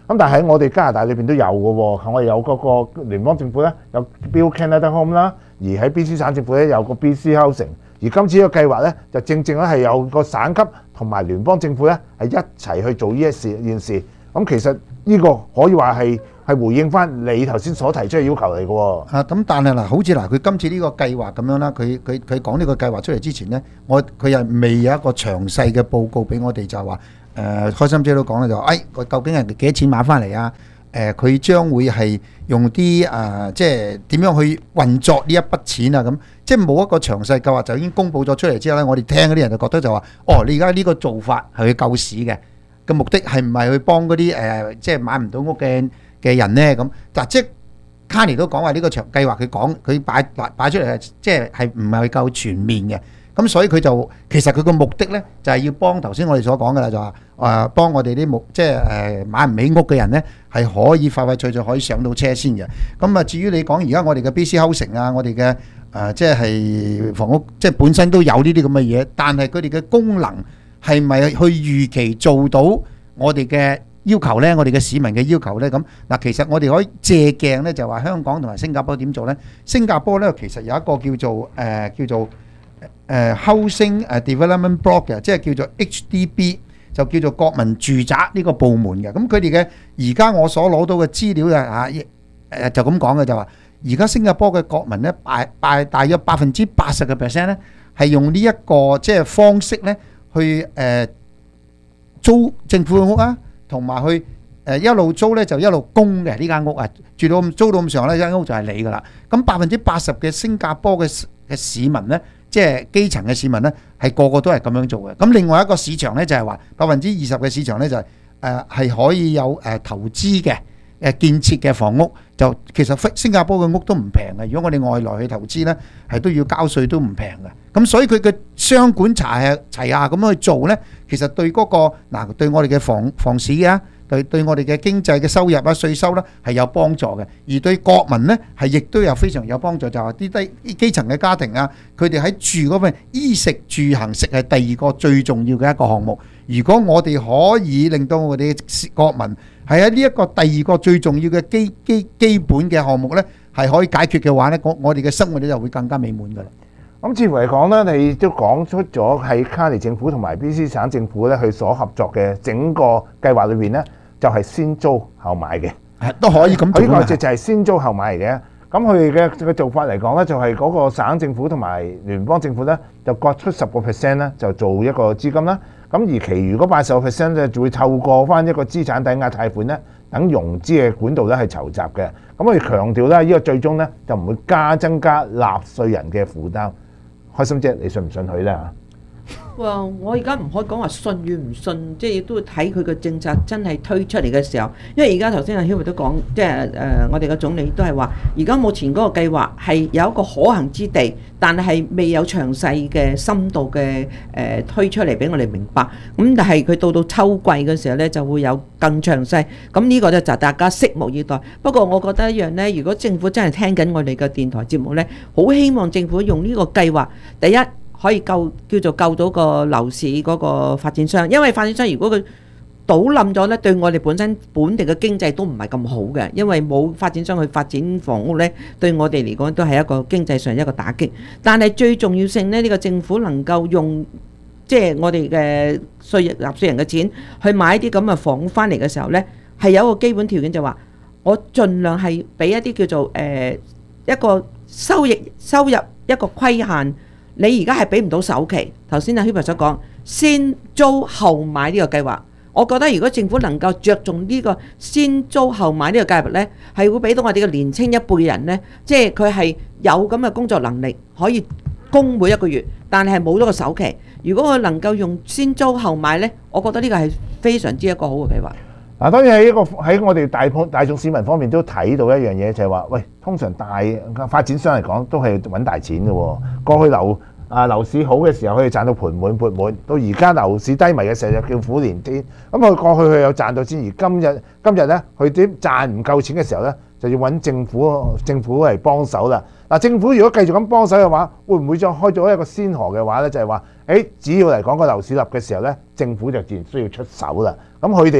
咁但係喺我哋加拿大裏邊都有嘅喎，我哋有嗰個聯邦政府咧有 Build Canada Home 啦，而喺 B C 省政府咧有個 B C Housing， 而今次呢個計劃咧就正正咧係有個省級同埋聯邦政府咧係一齊去做呢一事件事。咁其實呢個可以話係係回應翻你頭先所提出嘅要求嚟嘅喎。 啊，咁但係嗱，好似嗱，佢今次呢個計劃咁樣啦，佢佢佢講呢個計劃出嚟之前呢，我佢又未有一個詳細嘅報告俾我哋，就係話誒，開心姐都講咧，就話誒，佢究竟係幾多錢買翻嚟啊？誒，佢將會係用啲誒，即係點樣去運作呢一筆錢啊？咁即係冇一個詳細計劃就已經公佈咗出嚟之後咧，我哋聽嗰啲人就覺得就話，哦，你而家呢個做法係去救市嘅。嘅目的係唔係去幫嗰啲誒，即係買唔到屋嘅嘅人咧？咁嗱，即係 Carney 都講話呢個長計劃，佢講佢擺擺擺出嚟係即係係唔係夠全面嘅？咁所以佢就其實佢個目的咧就係要幫頭先我哋所講嘅啦，就話誒幫我哋啲目即係誒買唔起屋嘅人咧係可以快快脆脆可以上到車先嘅。咁啊，至於你講而家我哋嘅 B C Housing啊，我哋嘅誒即係房屋，即係本身都有呢啲咁嘅嘢，但係佢哋嘅功能係咪去預期做到我哋嘅要求呢？我哋嘅市民嘅要求呢？咁嗱，其實我哋可以借鏡呢，就話香港同埋新加坡點做呢？新加坡呢，其實有一個叫做誒、呃、叫做誒、呃、Housing Development Board 嘅，即係叫做 H D B， 就叫做國民住宅呢個部門嘅。咁佢哋嘅而家我所攞到嘅資料啊，誒、呃、就咁講嘅就話，而家新加坡嘅國民呢，大大大約百分之八十嘅 percent 呢，係用呢一個即係方式呢。去誒、呃、租政府嘅屋啊，同埋去誒、呃、一路租咧就一路供嘅呢間屋啊，住到租到咁上咧，呢間屋就係你噶啦。咁百分之八十嘅新加坡嘅嘅市民咧，即係基層嘅市民咧，係個個都係咁樣做嘅。咁另外一個市場咧就係話百分之二十嘅市場咧就係誒係可以有誒、呃、投資嘅誒建設嘅房屋。就其實新加坡嘅屋都唔平嘅，如果我哋外來去投資咧，係都要交稅都唔平嘅。咁所以佢嘅雙管齊下齊下咁樣去做咧，其實對嗰、嗰個嗱對我哋嘅房房市啊，對對我哋嘅經濟嘅收入啊、稅收咧係有幫助嘅。而對國民咧係亦都有非常有幫助，就係啲低基層嘅家庭啊，佢哋喺住嗰份衣食住行食係第二個最重要嘅一個項目。如果我哋可以令到我哋嘅國民係喺呢一個第二個最重要嘅基基基本嘅項目咧，係可以解決嘅話咧，我我哋嘅生活咧就會更加美滿噶啦。 咁似乎嚟講咧，你都講出咗喺卡尼政府同埋 B C 省政府咧，佢所合作嘅整個計劃裏邊咧，就係先租後買嘅， 都可以咁做。 呢個就就係先租後買嚟嘅。咁佢哋嘅嘅做法嚟講咧，就係嗰個省政府同埋聯邦政府咧，就各出十個 percent 咧，就做一個資金啦。咁而其餘嗰八十個 percent 咧，就會透過翻一個資產抵押貸款咧，等融資嘅管道咧係籌集嘅。咁佢強調咧，呢個最終咧就唔會加增加納稅人嘅負擔。開心姐，你信唔信佢咧嚇？ 哇！我而家唔可以講話信與唔信，即係亦都會睇佢嘅政策真係推出嚟嘅時候。因為而家頭先阿 Hubert 都講，即係誒我哋嘅總理都係話，而家目前嗰個計劃係有一個可行之地，但係未有詳細嘅深度嘅誒、呃、推出嚟俾我哋明白。咁但係佢到到秋季嘅時候咧，就會有更詳細。咁呢個咧就大家拭目以待。不過我覺得一樣咧，如果政府真係聽緊我哋嘅電台節目咧，好希望政府用呢個計劃，第一，可以救叫做救到個樓市嗰個發展商，因為發展商如果佢倒冧咗咧，對我哋本身本地嘅經濟都唔係咁好嘅，因為冇發展商去發展房屋咧，對我哋嚟講都係一個經濟上一個打擊。但係最重要性咧，呢個政府能夠用即係我哋嘅稅納稅人嘅錢去買一啲咁嘅房屋翻嚟嘅時候咧，係有一個基本條件就話，我盡量係俾一啲叫做誒一個收益收入一個規限。你而家係俾唔到首期，頭先阿 Hubert 所講先租後買呢個計劃，我覺得如果政府能夠着重呢個先租後買呢個計劃呢，係會俾到我哋嘅年青一輩人呢，即係佢係有咁嘅工作能力，可以供每一個月，但係冇咗個首期。如果佢能夠用先租後買呢，我覺得呢個係非常之一個好嘅計劃。 嗱，當然喺一個喺我哋大普大眾市民方面都睇到一樣嘢，就係話，喂，通常大發展商嚟講都係揾大錢嘅喎。過去樓啊樓市好嘅時候，可以賺到盆滿缽滿；到而家樓市低迷嘅時候，就叫苦連天。咁佢過去佢有賺到錢，而今日今日咧，佢點賺唔夠錢嘅時候咧，就要揾政府政府嚟幫手啦。嗱，政府如果繼續咁幫手嘅話，會唔會再開咗一個先河嘅話咧？就係話，誒，只要嚟講個樓市立嘅時候咧，政府就自然需要出手啦。咁佢哋咧。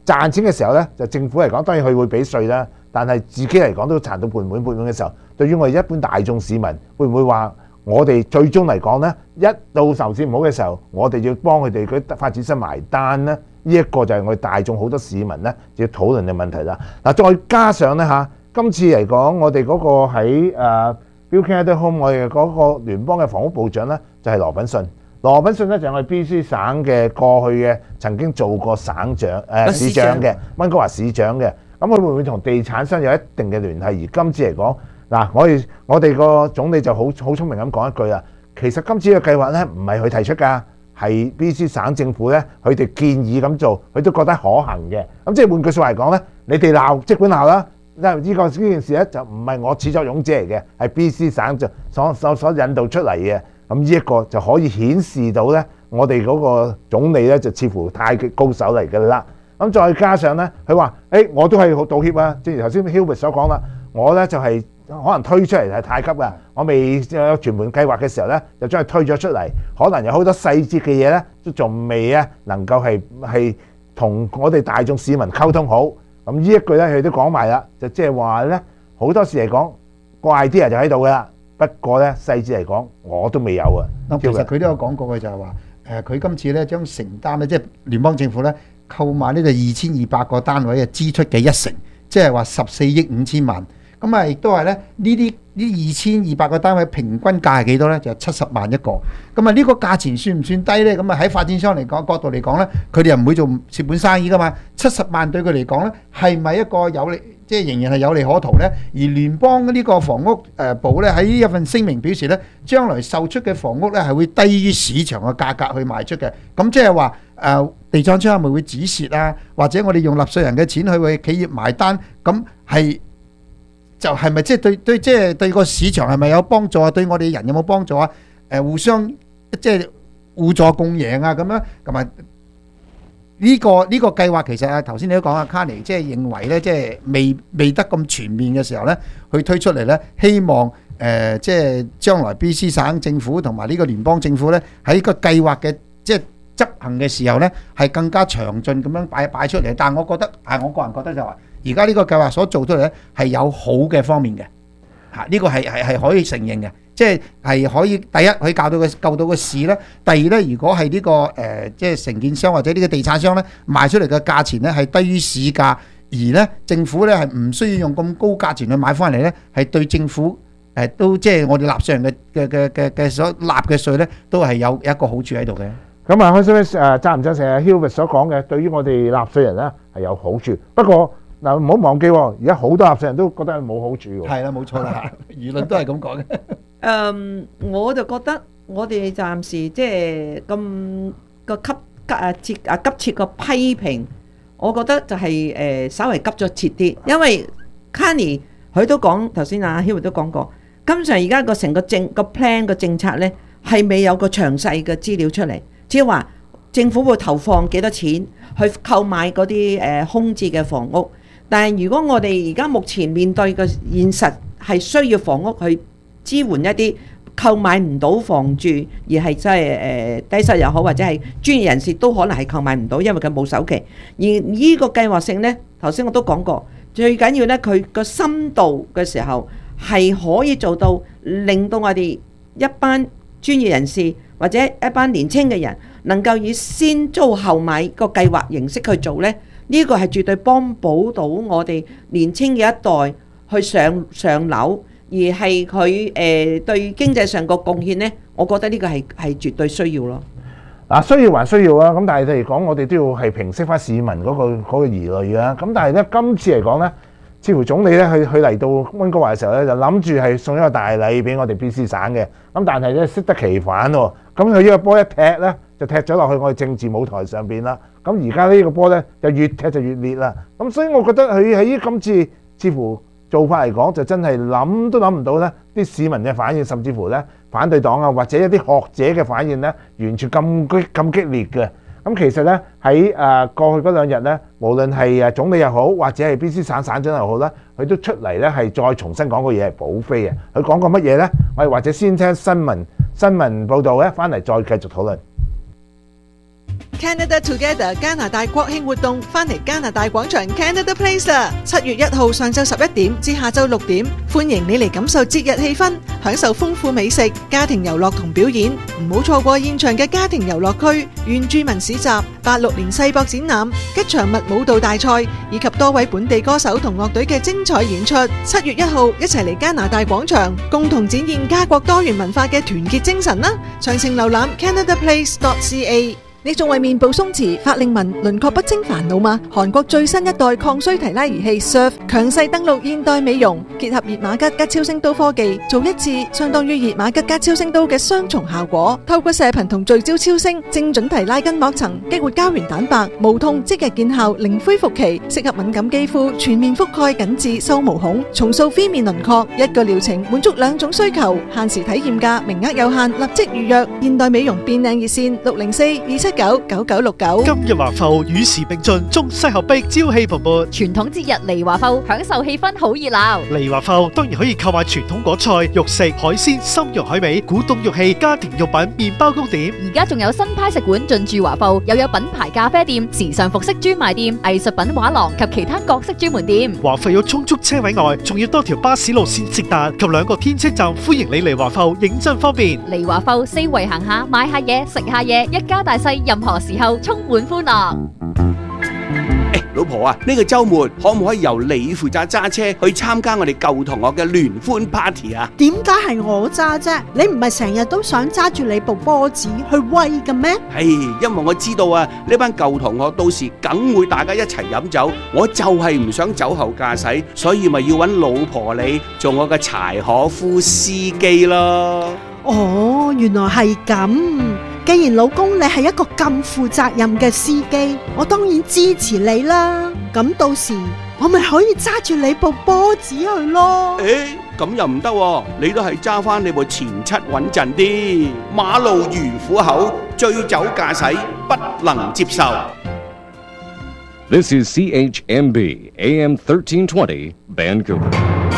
賺錢嘅時候咧，就政府嚟講當然佢會俾稅啦，但係自己嚟講都賺到盤滿缽滿嘅時候，對於我哋一般大眾市民，會唔會話我哋最終嚟講咧，一到樓市唔好嘅時候，我哋要幫佢哋嗰啲發展商埋單咧？呢一個就係我哋大眾好多市民咧要討論嘅問題啦。嗱，再加上咧嚇，今次嚟講，我哋嗰個喺誒 Building at Home， 我哋嗰個聯邦嘅房屋部長咧就係羅品遜。羅品遜咧就係我哋 B C 省嘅過去嘅曾經做過省長誒、呃、市長嘅溫哥華市長嘅。咁佢會唔會同地產商有一定嘅聯繫？而今次嚟講，嗱，我哋我哋個總理就好好聰明咁講一句啦。其實今次嘅計劃咧唔係佢提出㗎。係 B C 省政府咧，佢哋建議咁做，佢都覺得可行嘅。咁即係換句説話嚟講咧，你哋鬧即管鬧啦。因為呢個呢件事咧就唔係我始作俑者嚟嘅，係 B C 省就所所所引導出嚟嘅。咁呢一個就可以顯示到咧，我哋嗰個總理咧就似乎太極高手嚟㗎啦。咁再加上咧，佢話：誒、欸、我都係好道歉啊。正如頭先 Hubert 所講啦，我咧就係、是。可能推出嚟係太急㗎，我未有全盤計劃嘅時候咧，就將佢推咗出嚟。可能有好多細節嘅嘢咧，都仲未咧能夠係係同我哋大眾市民溝通好。咁呢一句咧，佢都講埋啦，就即係話咧，好多時嚟講個 idea 就喺度㗎啦。不過咧細節嚟講，我都未有啊。 咁其實佢都有講過嘅，就係話誒，佢今次咧將承擔咧，即係聯邦政府咧購買呢個二千二百個單位嘅支出嘅一成，即係話十四億五千萬。咁啊，亦都係咧，呢啲呢二千二百個單位平均價係幾多咧？就七十萬一個。咁啊，呢個價錢算唔算低咧？咁啊，喺發展商嚟講角度嚟講咧，佢哋又唔會做蝕本生意噶嘛。七十萬對佢嚟講咧，係咪一個有利，即係仍然係有利可圖咧？而聯邦呢個房屋誒部咧喺呢一份聲明表示咧，將來售出嘅房屋咧係會低於市場嘅價格去賣出嘅。咁即係話誒，地產商係咪會止蝕啊？或者我哋用納稅人嘅錢去為企業埋單？咁係。就係咪即係對對即係對個市場係咪有幫助啊？對我哋人有冇幫助啊？誒，互相即係互助共贏啊咁樣，咁啊呢個呢個計劃其實啊頭先你都講啊，卡尼即係認為咧，即係未未得咁全面嘅時候咧，佢推出嚟咧，希望誒即係將來 B C 省政府同埋呢個聯邦政府咧喺個計劃嘅即係執行嘅時候咧，係更加詳盡咁樣擺擺出嚟。但係我覺得係我個人覺得就話。而家呢個計劃所做出嚟咧係有好嘅方面嘅，嚇、這、呢個係係係可以承認嘅，即係係可以第一可以教到個救到個市咧，第二咧如果係呢、這個誒、呃、即係承建商或者呢個地產商咧賣出嚟嘅價錢咧係低於市價，而咧政府咧係唔需要用咁高價錢去買翻嚟咧，係對政府誒、呃、都即係我哋納稅人嘅嘅嘅嘅嘅所納嘅稅咧都係有一個好處喺度嘅。咁啊，開心誒贊唔贊成啊 Hubert 所講嘅，對於我哋納稅人咧係有好處，不過。嗱，唔好忘記喎，而家好多納稅人都覺得冇好處喎。係啦，冇錯啦，輿論都係咁講嘅。 誒，我就覺得我哋暫時即係咁個急急啊切啊急切個批評，我覺得就係誒稍微急咗切啲，因為 Carney 佢都講頭先阿 Hubert 都講過，根本上而家個成個政個 plan 個政策咧係未有個詳細嘅資料出嚟，即係話政府會投放幾多錢去購買嗰啲誒空置嘅房屋。但係如果我哋而家目前面對嘅現實係需要房屋去支援一啲購買唔到房住，而係即係誒低收入又好，或者係專業人士都可能係購買唔到，因為佢冇首期。而呢個計劃性呢，頭先我都講過，最緊要呢，佢個深度嘅時候係可以做到令到我哋一班專業人士或者一班年輕嘅人能夠以先租後買個計劃形式去做呢。呢個係絕對幫補到我哋年輕嘅一代去上上樓，而係佢誒對經濟上個貢獻呢，我覺得呢個係係絕對需要咯。嗱，需要還需要啊，咁但係嚟講，我哋都要係平息翻市民嗰個嗰個疑慮啊。咁但係咧，今次嚟講咧，似乎總理咧，佢佢嚟到溫哥華嘅時候咧，就諗住係送一個大禮俾我哋 B C 省嘅。咁但係咧，適得其反喎。咁佢呢個波一踢咧，就踢咗落去我哋政治舞台上邊啦。咁而家呢個波咧就越踢就越烈啦。咁所以我覺得佢喺今次似乎做法嚟講，就真係諗都諗唔到咧，啲市民嘅反應，甚至乎咧反對黨啊或者一啲學者嘅反應咧，完全咁激咁激烈嘅。咁其實咧喺誒過去嗰兩日咧，無論係誒總理又好，或者係 B C 省省長又好啦，佢都出嚟咧係再重新講個嘢係補飛嘅。佢講過乜嘢咧？我哋或者先聽新聞新聞報導咧，翻嚟再繼續討論。 Canada Together 加拿大國慶活動翻嚟加拿大廣場 Canada Place 啦！七月一號上晝十一點至下晝六點，歡迎你嚟感受節日氣氛，享受豐富美食、家庭遊樂同表演。唔好錯過現場嘅家庭遊樂區、原住民市集、八六年世博展覽、吉祥物舞蹈大賽以及多位本地歌手同樂隊嘅精彩演出。七月一號一齊嚟加拿大廣場，共同展現家國多元文化嘅團結精神啦！詳情瀏覽 canada place dot c a。你仲為面部鬆弛、法令紋、輪廓不清煩惱嗎？韓國最新一代抗衰提拉儀器 S U R F 強勢登陸現代美容，結合熱瑪吉加超聲刀科技，做一次相當於熱瑪吉加超聲刀嘅雙重效果。透過射頻同聚焦超聲，精準提拉筋膜層，激活膠原蛋白，無痛即日見效，零恢復期，適合敏感肌膚，全面覆蓋緊致收毛孔，重塑 V 面輪廓。一個療程滿足兩種需求，限時體驗價，名額有限，立即預約。現代美容變靚熱線六零四二七九九九六九。 今日華埠與時並進，中西合璧，朝氣蓬勃。 傳統節日嚟華埠，享受氣氛好熱鬧。 嚟華埠當然可以購買傳統果菜、肉食、海鮮、參肉海味、古董玉器、家庭用品、麵包糕點。 而家仲有新派食館進駐華埠，又有品牌咖啡店、時尚服飾專賣店、藝術品畫廊及其他各式專門店。 華埠有充足車位外，仲要多條巴士路線直達及兩個天車站，歡迎你嚟華埠，認真方便。 嚟華埠四圍行下，買下嘢，食下嘢，一家大細任何時候充滿歡樂。 誒，老婆啊，呢個週末可唔可以由你負責揸車去參加我哋舊同學嘅聯歡 party 啊？ 點解係我揸啫？你唔係成日都想揸住你部波子去威嘅咩？ 係，因為我知道啊，呢班舊同學到時梗會大家一齊飲酒，我就係唔想酒後駕駛，所以咪要揾老婆你做我嘅柴可夫司機咯。 哦，原來係咁。既然老公你係一個咁負責任嘅司機，我當然支持你啦。咁到時我咪可以揸住你部波子去咯。 誒，咁又唔得喎，你都係揸翻你部前七穩陣啲。馬路如虎口，醉酒駕駛不能接受。 This is C H M B A M thirteen twenty Vancouver。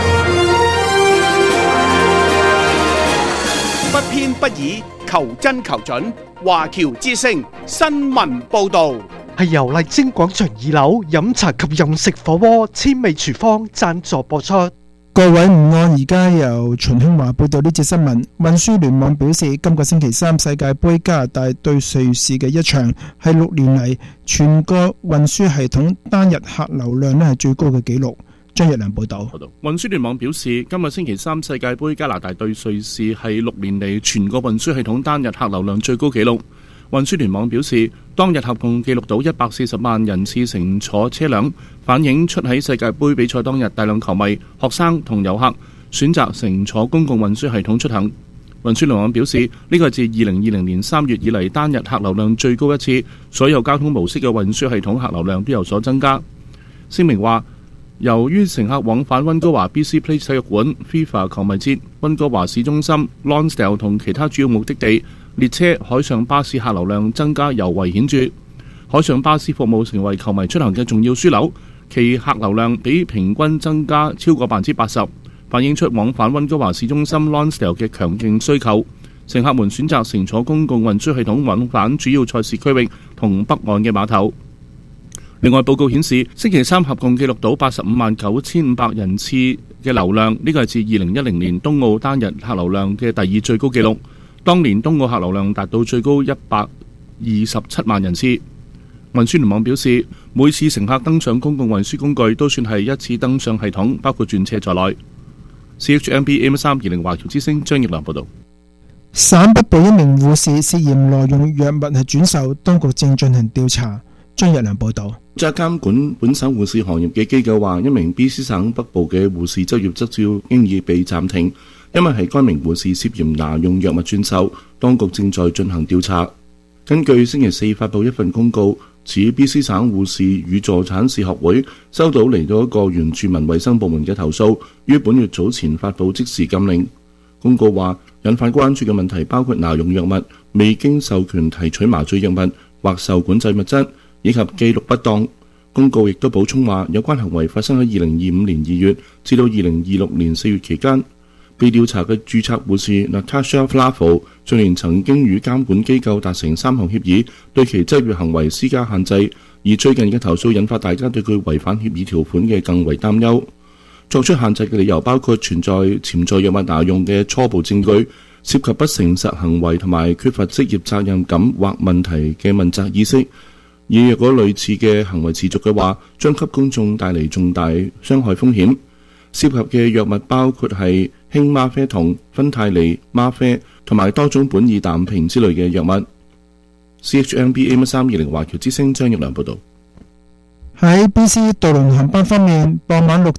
不偏不倚，求真求準。華僑之聲新聞報導， 係由麗晶廣場二樓飲茶及飲食火鍋千味廚房贊助播出。 各位午安，而家由秦興華報道呢節新聞。運輸聯網表示，今個星期三世界盃加拿大對瑞士嘅一場係六年嚟全個運輸系統單日客流量咧係最高嘅紀錄。張日良報道。 運輸聯網表示，今日星期三世界盃加拿大對瑞士係六年嚟全個運輸系統單日客流量最高紀錄。運輸聯網表示，當日合共記錄到一百四十萬人次乘坐車輛，反映出喺世界盃比賽當日大量球迷、學生同遊客選擇乘坐公共運輸系統出行。運輸聯網表示，呢個係自二零二零年三月以嚟單日客流量最高一次，所有交通模式嘅運輸系統客流量都有所增加。聲明話，由於乘客往返溫哥華 B C Place 體育館、FIFA 球迷節、溫哥華市中心、Lonsdale 同其他主要目的地，列車、海上巴士客流量增加尤為顯著。海上巴士服務成為球迷出行嘅重要樞紐，其客流量比平均增加超過百分之八十，反映出往返溫哥華市中心 Lonsdale 嘅強勁需求。乘客們選擇乘坐公共運輸系統往返主要賽事區域同北岸嘅碼頭。另外，報告顯示，星期三合共記錄到八十五萬九千五百人次嘅流量，呢個係自二零一零年東澳單日客流量嘅第二最高紀錄。當年東澳客流量達到最高一百二十七萬人次。運輸聯網表示，每次乘客登上公共運輸工具都算係一次登上系統，包括轉車在內。C H M B A M 三二零華僑之聲張奕良報導。 省北部一名護士涉嫌挪用藥物係轉售，當局正進行調查。張日良報導。 在監管本省護士行業嘅機構話，一名 B C 省北部嘅護士執業執照經已被暫停，因為係該名護士涉嫌拿用藥物轉售，當局正在進行調查。根據星期四發布一份公告，指 B C 省護士與助產士學會收到嚟到一個原住民衛生部門嘅投訴，於本月早前發布即時禁令。公告話，引發關注嘅問題包括拿用藥物、未經授權提取麻醉藥物或受管制物質，以及記錄不當。公告亦都補充話，有關行為發生喺二零二五年二月至到二零二六年四月期間。 被調查嘅註冊護士 Natasha Flavo 去年曾經與監管機構達成三項協議，對其執業行為施加限制，而最近嘅投訴引發大家對佢違反協議條款嘅更為擔憂。作出限制嘅理由包括存在潛在藥物挪用嘅初步證據，涉及不誠實行為同埋缺乏職業責任感或問題嘅問責意識。而若果類似嘅行為持續嘅話，將給公眾帶嚟重大傷害風險。涉及嘅藥物包括係氫嗎啡酮、芬太尼、嗎啡同埋多種苯二氮平之類嘅藥物。C H M B A M 三二零華僑之聲張玉良報導。 喺 B C 渡輪航班方面，傍晚六